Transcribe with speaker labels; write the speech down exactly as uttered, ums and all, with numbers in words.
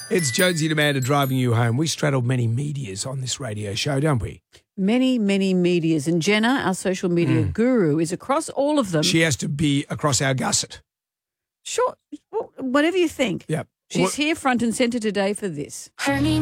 Speaker 1: It's Jonesy and Amanda driving you home. We straddle many medias on this radio show, don't we?
Speaker 2: Many, many medias. And Jenna, our social media mm. guru, is across all of them.
Speaker 1: She has to be across our gusset.
Speaker 2: Sure. Well, whatever you think.
Speaker 1: Yep.
Speaker 2: She's what? here front and centre today for this.